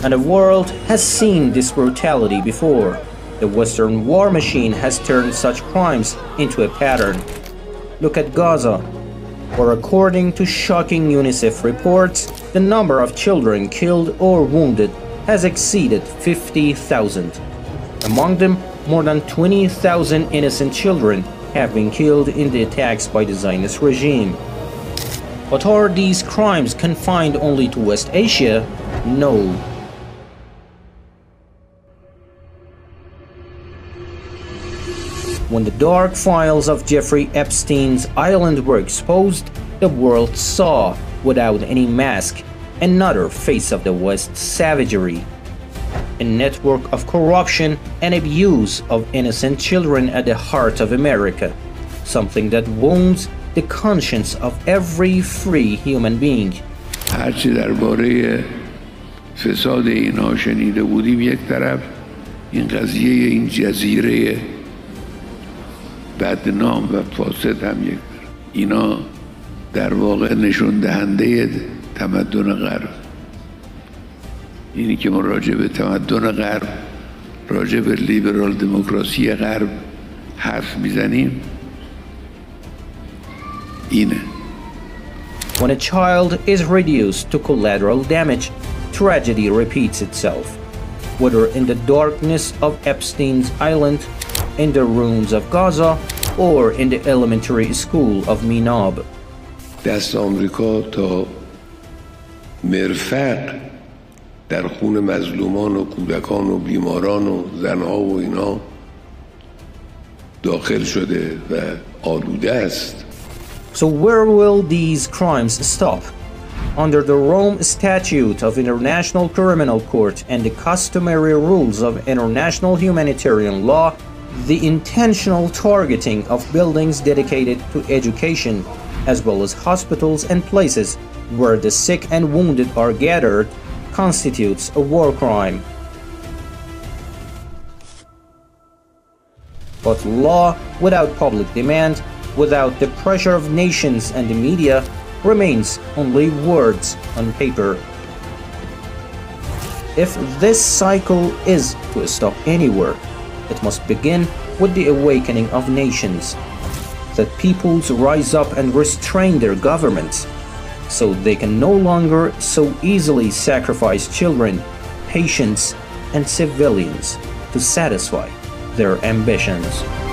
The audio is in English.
And the world has seen this brutality before. The Western war machine has turned such crimes into a pattern. Look at Gaza, where according to shocking UNICEF reports, the number of children killed or wounded has exceeded 50,000. Among them, more than 20,000 innocent children have been killed in the attacks by the Zionist regime. But are these crimes confined only to West Asia? No. When the dark files of Jeffrey Epstein's island were exposed, the world saw, without any mask, another face of the West's savagery. A network of corruption and abuse of innocent children at the heart of America, something that wounds the conscience of every free human being. هرچی درباره فساد اینا شنیده بودیم، یک طرف این قضیه این جزیره بدنام و فاسد هم یک طرف. اینا در واقع نشون دهنده تمدن غرب. اینی که ما راجع به تمدن غرب، راجع به لیبرال دموکراسی غرب حرف میزنیم، اینه. When a child is reduced to collateral damage, tragedy repeats itself. Whether in the darkness of Epstein's island, in the ruins of Gaza, or in the elementary school of Minab. دست آمریکا تا مرفق در خون مظلومان و کودکان و بیماران و زنها و اینا داخل شده و آلوده است. So where will these crimes stop? Under the Rome Statute of International Criminal Court and the customary rules of international humanitarian law, the intentional targeting of buildings dedicated to education, as well as hospitals and places where the sick and wounded are gathered, constitutes a war crime. But law without public demand, without the pressure of nations and the media, remains only words on paper. If this cycle is to stop anywhere, it must begin with the awakening of nations, that peoples rise up and restrain their governments, so they can no longer so easily sacrifice children, patients, and civilians to satisfy their ambitions.